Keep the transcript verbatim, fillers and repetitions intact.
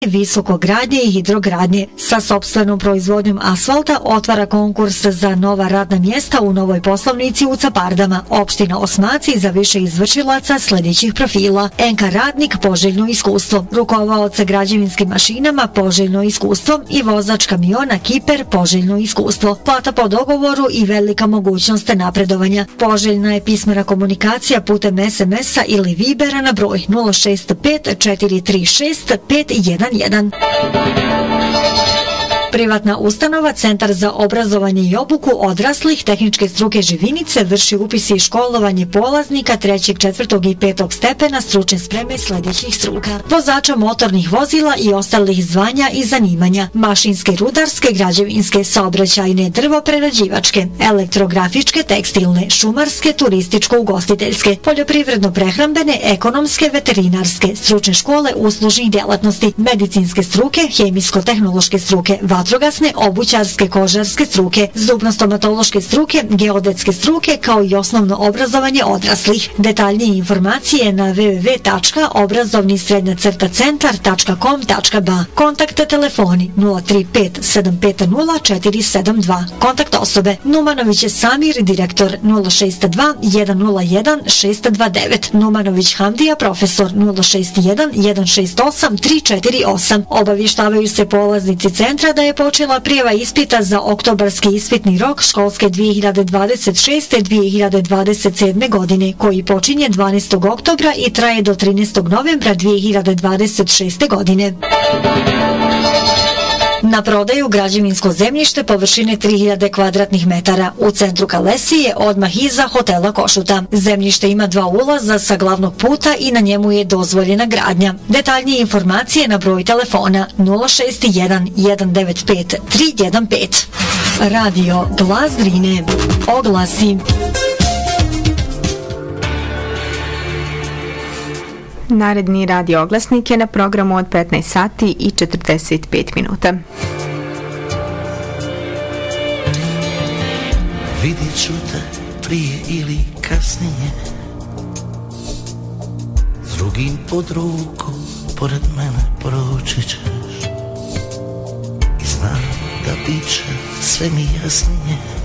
visokogradnje i hidrogradnje. Sa sopstvenom proizvodnjom asfalta otvara konkurs za nova radna mjesta u novoj poslovnici u Capardama. Opština Osmaci za više izvršilaca sljedećih profila. N K radnik poželjno iskustvo, rukovaoca građevinskim mašinama poželjno iskustvo i vozač kamiona Kiper poželjno iskustvo. Plata po dogovoru i velika mogućnost napredovanja. Poželjna je pismena komunikacija putem es em esa ili Vibera na broj nula šest pet četiri tri šest pet jedan jedan. Privatna ustanova Centar za obrazovanje i obuku odraslih tehničke struke Živinice vrši upis i školovanje polaznika trećeg, četvrtog i petog stepena stručne spreme sljedećih struka: vozača motornih vozila i ostalih zvanja i zanimanja, mašinske, rudarske, građevinske, saobraćajne, drvoprerađivačke, elektrografičke, tekstilne, šumarske, turističko-ugostiteljske, poljoprivredno-prehrambene, ekonomske, veterinarske, stručne škole uslužnih djelatnosti, medicinske struke, hemijsko-tehnološke struke, vatrogasne, obućarske, kožarske struke, zubno-stomatološke struke, geodetske struke, kao i osnovno obrazovanje odraslih. Detaljnije informacije na w w w tačka obrazovni srednja crta centar tačka com tačka b a. Kontakt telefoni nula tri pet sedam pet nula četiri sedam dva. Kontakt osobe: Numanović Samir, direktor, nula šest dva jedan nula jedan šest dva devet. Numanović Hamdija, profesor, nula šest jedan jedan šest osam tri četiri osam. Obavještavaju se polaznici centra da je počela prijava ispita za oktobarski ispitni rok školske dvije hiljade dvadeset šeste dvije hiljade dvadeset sedme. godine, koji počinje dvanaestog oktobra i traje do trinaestog novembra dvije hiljade dvadeset šeste. godine. Na prodaju građevinsko zemljište površine tri hiljade kvadratnih metara u centru Kalesije, odmah iza hotela Košuta. Zemljište ima dva ulaza sa glavnog puta i na njemu je dozvoljena gradnja. Detaljnije informacije na broj telefona nula šest jedan jedan devet pet tri jedan pet. Radio Glas Drine. Oglasi. Naredni radio oglasnik je na programu od petnaest sati i četrdeset pet minuta. Vidjet ću te prije ili kasnije, s drugim pod ruku pored mene proći ćeš i znam da bit će sve mi jasnije.